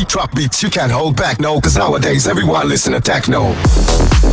drop beats, you can't hold back, no. Cause nowadays everyone listen to techno.